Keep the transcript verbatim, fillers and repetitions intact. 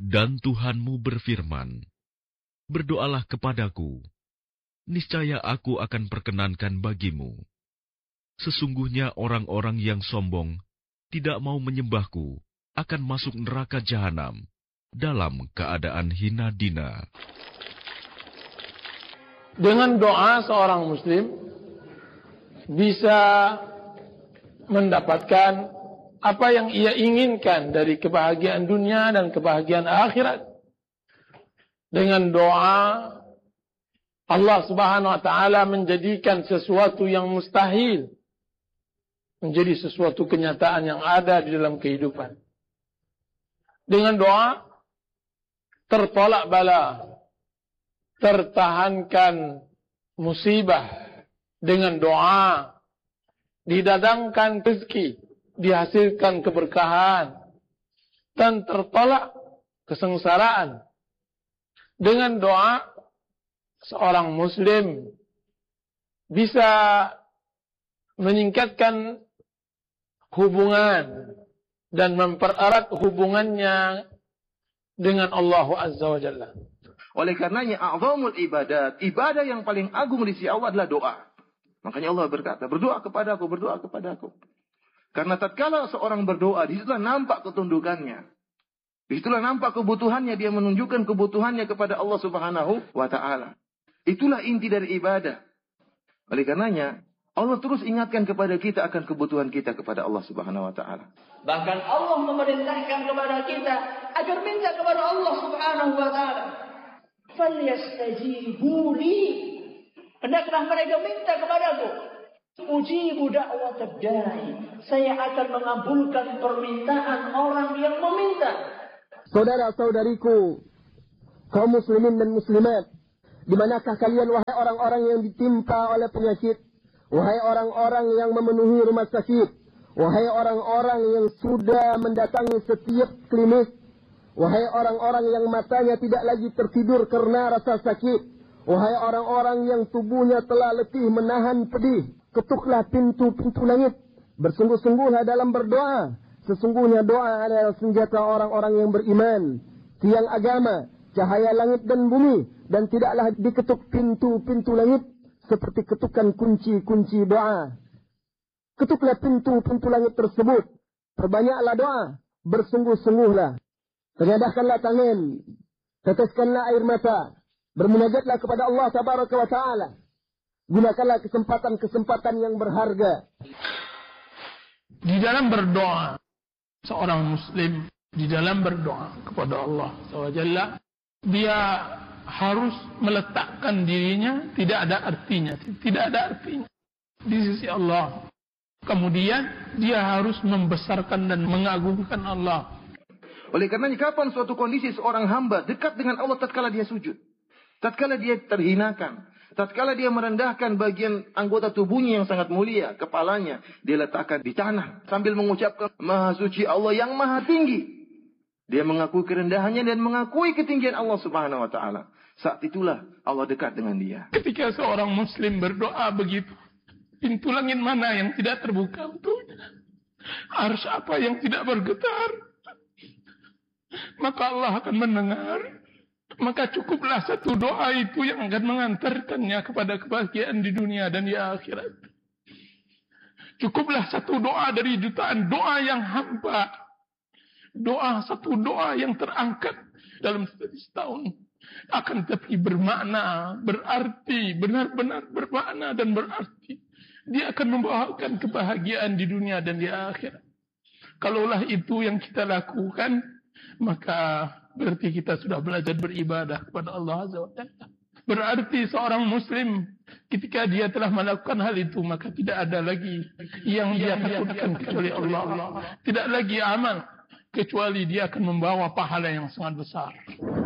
Dan Tuhanmu berfirman, berdoalah kepadaku, niscaya aku akan perkenankan bagimu. Sesungguhnya orang-orang yang sombong tidak mau menyembahku akan masuk neraka jahanam dalam keadaan hina dina. Dengan doa seorang muslim bisa mendapatkan apa yang ia inginkan dari kebahagiaan dunia dan kebahagiaan akhirat. Dengan doa Allah Subhanahu wa taala menjadikan sesuatu yang mustahil menjadi sesuatu kenyataan yang ada di dalam kehidupan. Dengan doa tertolak bala, tertahankan musibah. Dengan doa didadangkan rezeki, dihasilkan keberkahan, dan tertolak kesengsaraan. Dengan doa seorang muslim bisa meningkatkan hubungan dan mempererat hubungannya dengan Allah Azza wa Jalla. Oleh karenanya a'zamul ibadat, ibadah yang paling agung di sisi Allah adalah doa. Makanya Allah berkata, berdoa kepadaku, berdoa kepadaku. Karena tatkala seorang berdoa, disitulah nampak ketundukannya. Disitulah nampak kebutuhannya, dia menunjukkan kebutuhannya kepada Allah Subhanahu wa taala. Itulah inti dari ibadah. Oleh karenanya Allah terus ingatkan kepada kita akan kebutuhan kita kepada Allah Subhanahu wa taala. Bahkan Allah memerintahkan kepada kita agar minta kepada Allah Subhanahu wa taala. Falyastajibu li. Hendaklah mereka minta kepadaku. Ujibu da'watad da'i. Saya akan mengabulkan permintaan orang yang meminta. Saudara-saudariku, kaum muslimin dan muslimat, di manakah kalian wahai orang-orang yang ditimpa oleh penyakit? Wahai orang-orang yang memenuhi rumah sakit, wahai orang-orang yang sudah mendatangi setiap klinik, wahai orang-orang yang matanya tidak lagi tertidur karena rasa sakit, wahai orang-orang yang tubuhnya telah letih menahan pedih, ketuklah pintu-pintu langit, bersungguh-sungguhlah dalam berdoa. Sesungguhnya doa adalah senjata orang-orang yang beriman, tiang agama, cahaya langit dan bumi, dan tidaklah diketuk pintu-pintu langit seperti ketukan kunci-kunci doa. Ketuklah pintu-pintu langit tersebut. Perbanyaklah doa. Bersungguh-sungguhlah. Tenyadahkanlah tangan. Teteskanlah air mata. Bermunajatlah kepada Allah Tabaraka wa Ta'ala. Gunakanlah kesempatan-kesempatan yang berharga. Di dalam berdoa, seorang muslim di dalam berdoa kepada Allah subhanahu wa taala, dia harus meletakkan dirinya tidak ada artinya, tidak ada artinya di sisi Allah. Kemudian dia harus membesarkan dan mengagungkan Allah. Oleh karenanya kapan suatu kondisi seorang hamba dekat dengan Allah tatkala dia sujud, tatkala dia terhinakan, tatkala dia merendahkan bagian anggota tubuhnya yang sangat mulia, kepalanya dia letakkan di tanah sambil mengucapkan Maha Suci Allah yang Maha Tinggi. Dia mengakui kerendahannya dan mengakui ketinggian Allah Subhanahu wa taala. Saat itulah Allah dekat dengan dia. Ketika seorang muslim berdoa begitu, pintu langit mana yang tidak terbuka untuknya? Arsy apa yang tidak bergetar? Maka Allah akan mendengar. Maka cukuplah satu doa itu yang akan mengantarkannya kepada kebahagiaan di dunia dan di akhirat. Cukuplah satu doa dari jutaan doa yang hampa. Doa, satu doa yang terangkat dalam setahun. Akan tetapi bermakna, berarti, benar-benar bermakna dan berarti. Dia akan membawakan kebahagiaan di dunia dan di akhirat. Kalaulah itu yang kita lakukan, maka berarti kita sudah belajar beribadah kepada Allah Azza wa Jalla. Berarti seorang muslim ketika dia telah melakukan hal itu, maka tidak ada lagi yang dia takutkan kecuali Allah. Tidak lagi amal kecuali dia akan membawa pahala yang sangat besar.